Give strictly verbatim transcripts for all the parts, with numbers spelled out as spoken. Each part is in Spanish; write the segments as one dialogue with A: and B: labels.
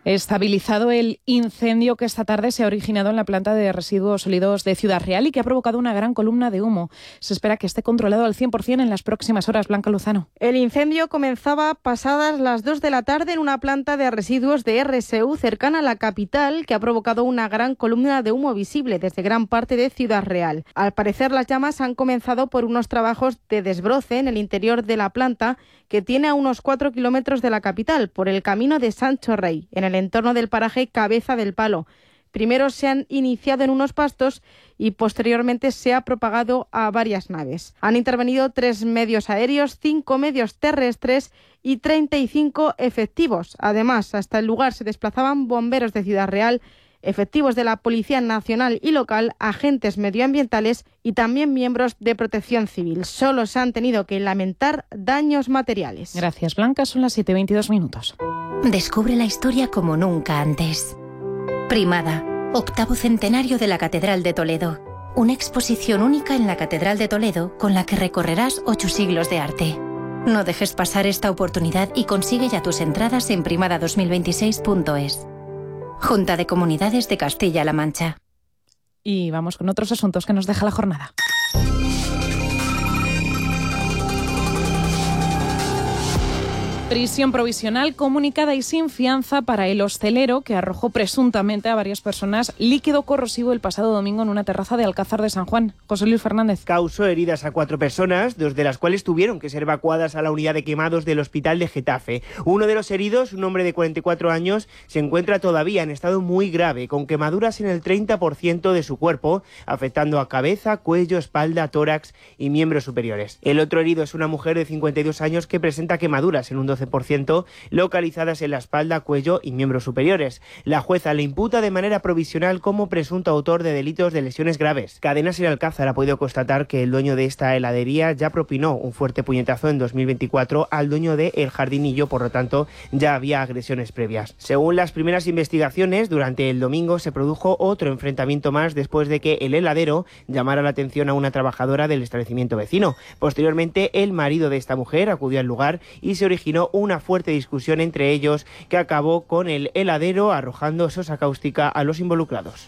A: Estabilizado el incendio que esta tarde se ha originado en la planta de residuos sólidos de Ciudad Real y que ha provocado una gran columna de humo. Se espera que esté controlado al cien por cien en las próximas horas. Blanca Luzano.
B: El incendio comenzaba pasadas las dos de la tarde en una planta de residuos de R S U cercana a la capital, que ha provocado una gran columna de humo visible desde gran parte de Ciudad Real. Al parecer, las llamas han comenzado por unos trabajos de desbroce en el interior de la planta, que tiene a unos cuatro kilómetros de la capital, por el camino de Sancho Rey, en el entorno del paraje Cabeza del Palo. Primero se han iniciado en unos pastos y posteriormente se ha propagado a varias naves. Han intervenido tres medios aéreos, cinco medios terrestres y treinta y cinco efectivos. Además, hasta el lugar se desplazaban bomberos de Ciudad Real, efectivos de la Policía Nacional y local, agentes medioambientales y también miembros de Protección Civil. Solo se han tenido que lamentar daños materiales.
A: Gracias, Blanca. Son las siete y veintidós minutos.
C: Descubre la historia como nunca antes. Primada, octavo centenario de la Catedral de Toledo. Una exposición única en la Catedral de Toledo con la que recorrerás ocho siglos de arte. No dejes pasar esta oportunidad y consigue ya tus entradas en primada dos mil veintiséis punto es. Junta de Comunidades de Castilla-La Mancha.
A: Y vamos con otros asuntos que nos deja la jornada. Prisión provisional comunicada y sin fianza para el hostelero que arrojó presuntamente a varias personas líquido corrosivo el pasado domingo en una terraza de Alcázar de San Juan. José Luis Fernández.
D: Causó heridas a cuatro personas, dos de las cuales tuvieron que ser evacuadas a la unidad de quemados del hospital de Getafe. Uno de los heridos, un hombre de cuarenta y cuatro años, se encuentra todavía en estado muy grave, con quemaduras en el treinta por ciento de su cuerpo, afectando a cabeza, cuello, espalda, tórax y miembros superiores. El otro herido es una mujer de cincuenta y dos años que presenta quemaduras en un doce por ciento, localizadas en la espalda, cuello y miembros superiores. La jueza le imputa de manera provisional como presunto autor de delitos de lesiones graves. Cadenas en Alcázar ha podido constatar que el dueño de esta heladería ya propinó un fuerte puñetazo en dos mil veinticuatro al dueño de El Jardinillo, por lo tanto ya había agresiones previas. Según las primeras investigaciones, durante el domingo se produjo otro enfrentamiento más después de que el heladero llamara la atención a una trabajadora del establecimiento vecino. Posteriormente, el marido de esta mujer acudió al lugar y se originó una fuerte discusión entre ellos que acabó con el heladero arrojando sosa cáustica a los involucrados.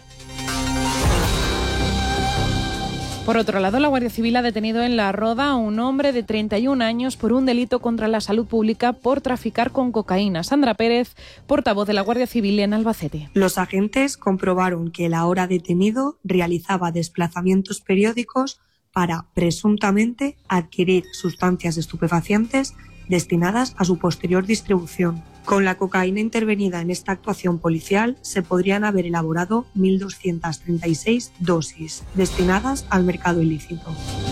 A: Por otro lado, la Guardia Civil ha detenido en La Roda a un hombre de treinta y un años por un delito contra la salud pública por traficar con cocaína. Sandra Pérez, portavoz de la Guardia Civil en Albacete.
E: Los agentes comprobaron que el ahora detenido realizaba desplazamientos periódicos para, presuntamente, adquirir sustancias estupefacientes destinadas a su posterior distribución. Con la cocaína intervenida en esta actuación policial se podrían haber elaborado mil doscientas treinta y seis dosis destinadas al mercado ilícito.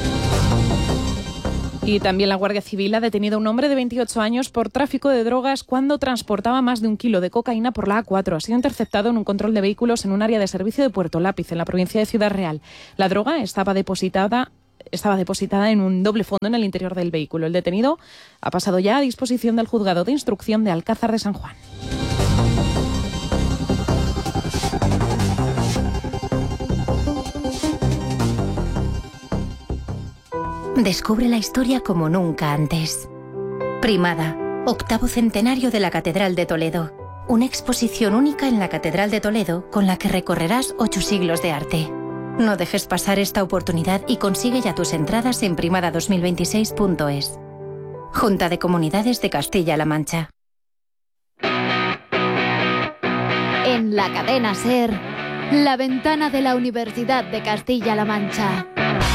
A: Y también la Guardia Civil ha detenido a un hombre de veintiocho años por tráfico de drogas cuando transportaba más de un kilo de cocaína por la A cuatro. Ha sido interceptado en un control de vehículos en un área de servicio de Puerto Lápiz, en la provincia de Ciudad Real. La droga estaba depositada estaba depositada en un doble fondo en el interior del vehículo. El detenido ha pasado ya a disposición del juzgado de instrucción de Alcázar de San Juan.
C: Descubre la historia como nunca antes. Primada, octavo centenario de la Catedral de Toledo. Una exposición única en la Catedral de Toledo con la que recorrerás ocho siglos de arte. No dejes pasar esta oportunidad y consigue ya tus entradas en primada dos mil veintiséis punto es. Junta de Comunidades de Castilla-La Mancha.
F: En la cadena SER, la ventana de la Universidad de Castilla-La Mancha.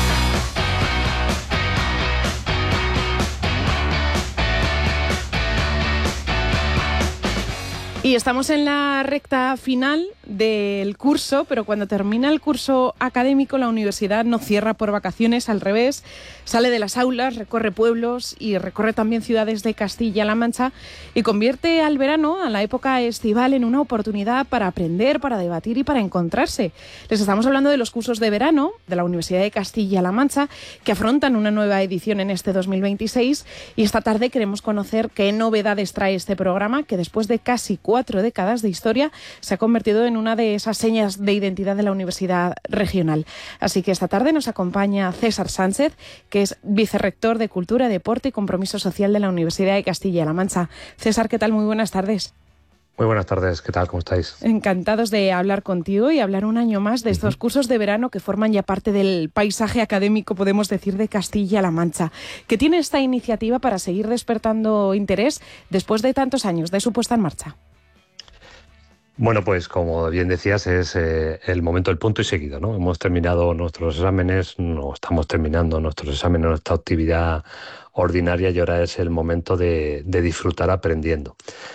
A: Y estamos en la recta final del curso, pero cuando termina el curso académico, la universidad no cierra por vacaciones, al revés, sale de las aulas, recorre pueblos y recorre también ciudades de Castilla-La Mancha y convierte al verano, a la época estival, en una oportunidad para aprender, para debatir y para encontrarse. Les estamos hablando de los cursos de verano de la Universidad de Castilla-La Mancha, que afrontan una nueva edición en este dos mil veintiséis, y esta tarde queremos conocer qué novedades trae este programa, que después de casi cuatro décadas de historia se ha convertido en una de esas señas de identidad de la Universidad Regional. Así que esta tarde nos acompaña César Sánchez, que es vicerrector de Cultura, Deporte y Compromiso Social de la Universidad de Castilla-La Mancha. César, ¿qué tal? Muy buenas tardes.
G: Muy buenas tardes, ¿qué tal? ¿Cómo estáis?
A: Encantados de hablar contigo y hablar un año más de estos uh-huh. cursos de verano que forman ya parte del paisaje académico, podemos decir, de Castilla-La Mancha. ¿Qué tiene esta iniciativa para seguir despertando interés después de tantos años de su puesta en marcha?
G: Bueno, pues como bien decías, es eh, el momento del punto y seguido, ¿no? Hemos terminado nuestros exámenes, no estamos terminando nuestros exámenes, nuestra actividad ordinaria, y ahora es el momento de, de disfrutar aprendiendo,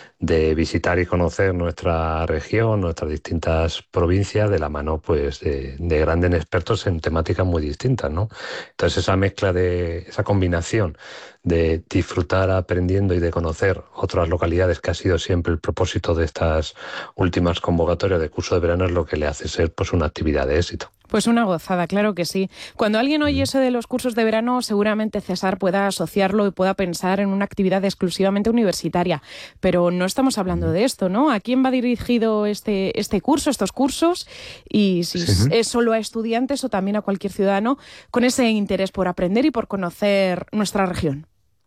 G: de visitar y conocer nuestra región, nuestras distintas provincias, de la mano pues de, de grandes expertos en temáticas muy distintas, ¿no? Entonces esa mezcla, de esa combinación de disfrutar aprendiendo y de conocer otras localidades, que ha sido siempre el propósito de estas últimas convocatorias de curso de verano, es lo que le hace ser pues una actividad de éxito.
A: Pues una gozada, claro que sí. Cuando alguien oye eso de los cursos de verano, seguramente César pueda asociarlo y pueda pensar en una actividad exclusivamente universitaria. Pero no estamos hablando de esto, ¿no? ¿A quién va dirigido este, este curso, estos cursos? Y si sí. es solo a estudiantes o también a cualquier ciudadano con ese interés por aprender y por conocer nuestra región.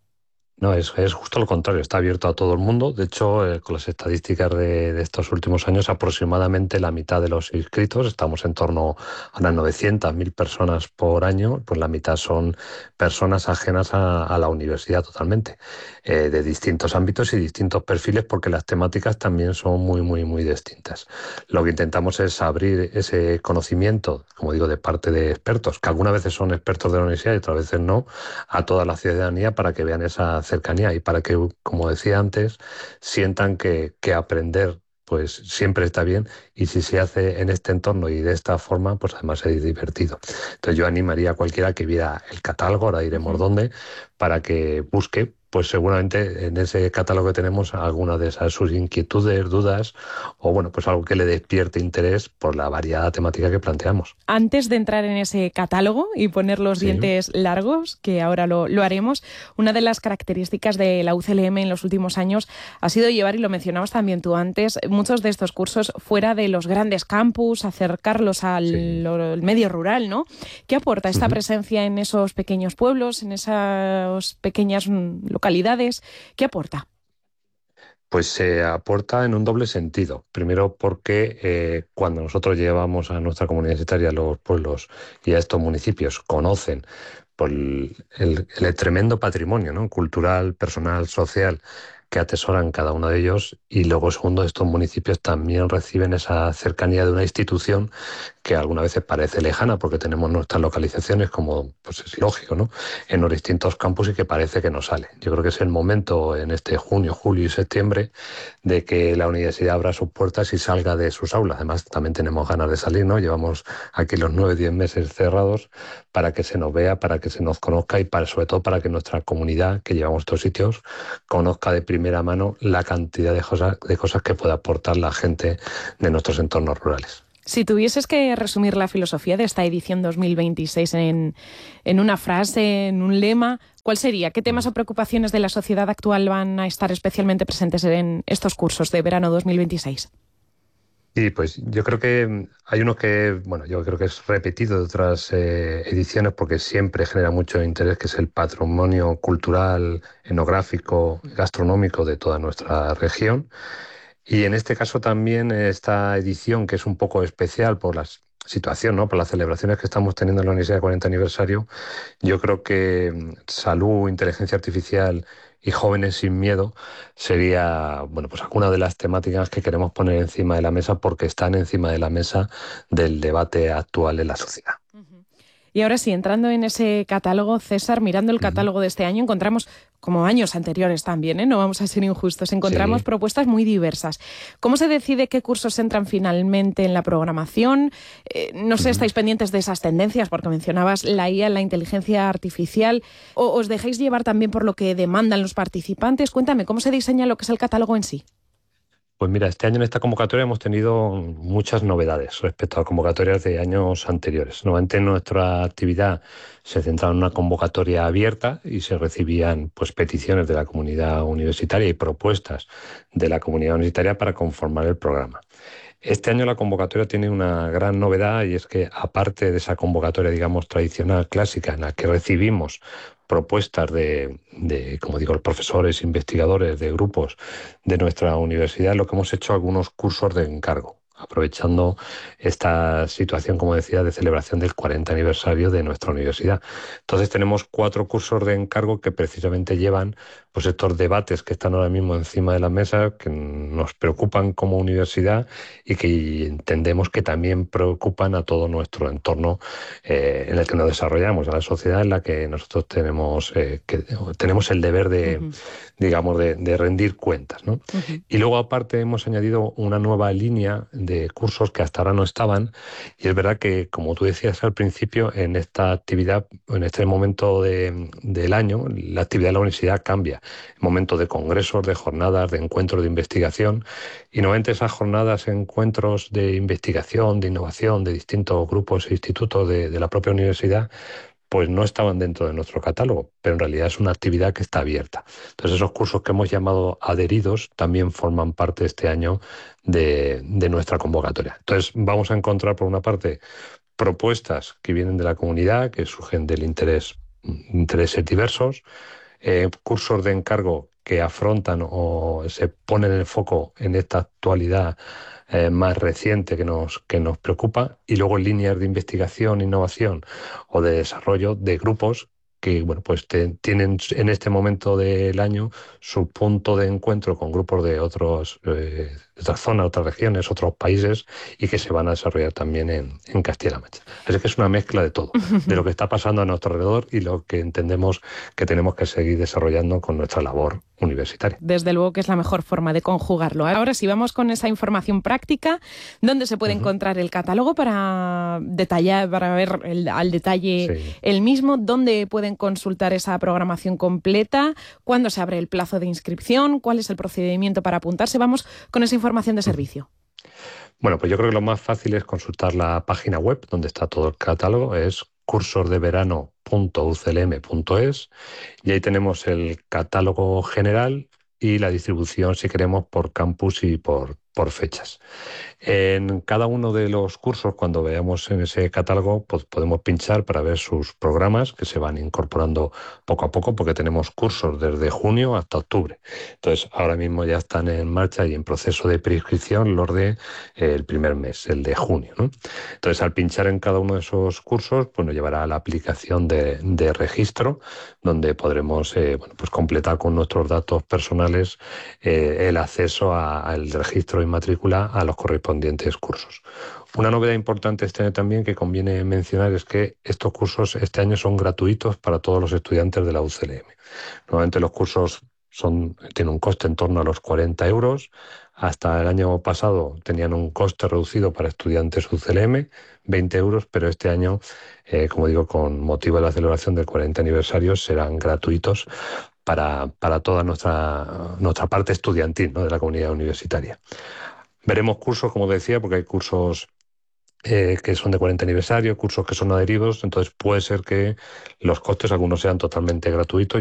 G: No, es, es justo lo contrario, está abierto a todo el mundo. De hecho, eh, con las estadísticas de, de estos últimos años, aproximadamente la mitad de los inscritos, estamos en torno a unas novecientas mil personas por año, pues la mitad son personas ajenas a, a la universidad totalmente, eh, de distintos ámbitos y distintos perfiles, porque las temáticas también son muy, muy, muy distintas. Lo que intentamos es abrir ese conocimiento, como digo, de parte de expertos, que algunas veces son expertos de la universidad y otras veces no, a toda la ciudadanía, para que vean esa cercanía y para que, como decía antes, sientan que, que aprender pues siempre está bien, y si se hace en este entorno y de esta forma, pues además es divertido. Entonces yo animaría a cualquiera que viera el catálogo, ahora diremos dónde, para que busque, pues seguramente en ese catálogo que tenemos alguna de esas sus inquietudes, dudas, o bueno, pues algo que le despierte interés por la variada temática que planteamos.
A: Antes de entrar en ese catálogo y poner los sí. dientes largos, que ahora lo, lo haremos, una de las características de la U C L M en los últimos años ha sido llevar, y lo mencionabas también tú antes, muchos de estos cursos fuera de los grandes campus, acercarlos al, sí. lo, al medio rural, ¿no? ¿Qué aporta esta uh-huh. presencia en esos pequeños pueblos, en esas pequeñas localidades? ¿Qué aporta?
G: Pues se eh, aporta en un doble sentido. Primero porque eh, cuando nosotros llevamos a nuestra comunidad universitaria a los pueblos y a estos municipios, conocen por el, el, el tremendo patrimonio, ¿no? Cultural, personal, social, que atesoran cada uno de ellos. Y luego, segundo, estos municipios también reciben esa cercanía de una institución que algunas veces parece lejana, porque tenemos nuestras localizaciones, como pues es lógico, ¿no?, en los distintos campus, y que parece que no sale. Yo creo que es el momento, en este junio, julio y septiembre, de que la universidad abra sus puertas y salga de sus aulas. Además, también tenemos ganas de salir, ¿no? Llevamos aquí los nueve, diez meses cerrados, para que se nos vea, para que se nos conozca, y para, sobre todo para que nuestra comunidad, que llevamos estos sitios, conozca de primera mano la cantidad de cosas, de cosas que puede aportar la gente de nuestros entornos rurales.
A: Si tuvieses que resumir la filosofía de esta edición dos mil veintiséis en, en una frase, en un lema, ¿cuál sería? ¿Qué temas o preocupaciones de la sociedad actual van a estar especialmente presentes en estos cursos de verano dos mil veintiséis?
G: Sí, pues yo creo que hay uno que, bueno, yo creo que es repetido de otras eh, ediciones, porque siempre genera mucho interés, que es el patrimonio cultural, etnográfico, gastronómico de toda nuestra región. Y en este caso también esta edición, que es un poco especial por la situación, ¿no?, por las celebraciones que estamos teniendo en la Universidad de cuarenta aniversario, yo creo que salud, inteligencia artificial y jóvenes sin miedo sería, bueno, pues alguna de las temáticas que queremos poner encima de la mesa, porque están encima de la mesa del debate actual en la sociedad.
A: Y ahora sí, entrando en ese catálogo, César, mirando el catálogo de este año, encontramos, como años anteriores también, ¿eh? No vamos a ser injustos, encontramos sí. propuestas muy diversas. ¿Cómo se decide qué cursos entran finalmente en la programación? Eh, no sé, ¿estáis pendientes de esas tendencias? Porque mencionabas la I A, la inteligencia artificial. ¿O os dejáis llevar también por lo que demandan los participantes? Cuéntame, ¿cómo se diseña lo que es el catálogo en sí?
G: Pues mira, este año en esta convocatoria hemos tenido muchas novedades respecto a convocatorias de años anteriores. Normalmente nuestra actividad se centraba en una convocatoria abierta y se recibían pues peticiones de la comunidad universitaria y propuestas de la comunidad universitaria para conformar el programa. Este año la convocatoria tiene una gran novedad, y es que, aparte de esa convocatoria, digamos, tradicional, clásica, en la que recibimos propuestas de, de, como digo, profesores, investigadores de grupos de nuestra universidad, lo que hemos hecho algunos cursos de encargo, aprovechando esta situación, como decía, de celebración del cuarenta aniversario de nuestra universidad. Entonces tenemos cuatro cursos de encargo que precisamente llevan pues estos debates que están ahora mismo encima de la mesa, que nos preocupan como universidad y que entendemos que también preocupan a todo nuestro entorno eh, en el que nos desarrollamos, a la sociedad en la que nosotros tenemos, eh, que, tenemos el deber de, uh-huh. digamos, de, de rendir cuentas, ¿no? Uh-huh. Y luego aparte hemos añadido una nueva línea de cursos que hasta ahora no estaban, y es verdad que, como tú decías al principio, en esta actividad, en este momento de, del año, la actividad de la universidad cambia. Momentos de congresos, de jornadas, de encuentros de investigación, y normalmente esas jornadas, encuentros de investigación, de innovación, de distintos grupos e institutos de, de la propia universidad, pues no estaban dentro de nuestro catálogo, pero en realidad es una actividad que está abierta. Entonces esos cursos que hemos llamado adheridos también forman parte este año de, de nuestra convocatoria. Entonces vamos a encontrar, por una parte, propuestas que vienen de la comunidad, que surgen del interés, intereses diversos, eh, cursos de encargo que afrontan o se ponen el foco en esta actualidad eh, más reciente que nos, que nos preocupa, y luego líneas de investigación, innovación o de desarrollo de grupos que bueno, pues te, tienen en este momento del año su punto de encuentro con grupos de otros, eh, de otras zonas, otras regiones, otros países, y que se van a desarrollar también en, en Castilla-La Mancha. Así que es una mezcla de todo, de lo que está pasando a nuestro alrededor y lo que entendemos que tenemos que seguir desarrollando con nuestra labor universitaria.
A: Desde luego que es la mejor forma de conjugarlo. Ahora sí, vamos con esa información práctica, ¿dónde se puede uh-huh. encontrar el catálogo para detallar, para ver el, al detalle sí. el mismo? ¿Dónde pueden consultar esa programación completa? ¿Cuándo se abre el plazo de inscripción? ¿Cuál es el procedimiento para apuntarse? Vamos con esa información de servicio.
G: Bueno, pues yo creo que lo más fácil es consultar la página web donde está todo el catálogo, es cursos de verano punto u c l m punto e s, y ahí tenemos el catálogo general y la distribución, si queremos, por campus y por, por fechas. En cada uno de los cursos, cuando veamos en ese catálogo, pues podemos pinchar para ver sus programas que se van incorporando poco a poco, porque tenemos cursos desde junio hasta octubre. Entonces, ahora mismo ya están en marcha y en proceso de preinscripción los de eh, el primer mes, el de junio, ¿no? Entonces, al pinchar en cada uno de esos cursos, pues nos llevará a la aplicación de, de registro, donde podremos eh, bueno, pues completar con nuestros datos personales eh, el acceso al registro y matrícula a los correspondientes cursos. Una novedad importante este año también que conviene mencionar es que estos cursos este año son gratuitos para todos los estudiantes de la U C L M. Normalmente los cursos son, tienen un coste en torno a los cuarenta euros. Hasta el año pasado tenían un coste reducido para estudiantes U C L M, veinte euros, pero este año, eh, como digo, con motivo de la celebración del cuarenta aniversario, serán gratuitos para, para toda nuestra, nuestra parte estudiantil, ¿no?, de la comunidad universitaria. Veremos cursos, como decía, porque hay cursos eh, que son de cuarenta aniversario, cursos que son adheridos, entonces puede ser que los costes algunos sean totalmente gratuitos